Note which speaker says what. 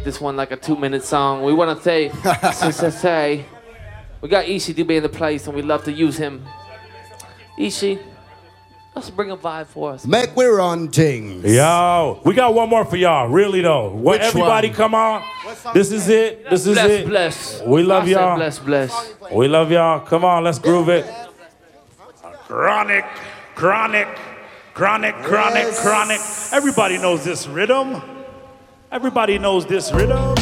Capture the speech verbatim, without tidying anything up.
Speaker 1: make this one like a two-minute song. We want to say, say, we got Ishi to be in the place, and we love to use him. Ishi, let's bring a vibe for us.
Speaker 2: Make we run things.
Speaker 3: Yo, we got one more for y'all, really though. What, everybody
Speaker 2: one?
Speaker 3: come on. This is it. This is
Speaker 1: bless,
Speaker 3: it.
Speaker 1: Bless.
Speaker 3: We love y'all.
Speaker 1: Bless, bless.
Speaker 3: We love y'all. Come on, let's groove it. Chronic, chronic, chronic, chronic,
Speaker 2: Yes.
Speaker 3: chronic. Everybody knows this rhythm. Everybody knows this rhythm.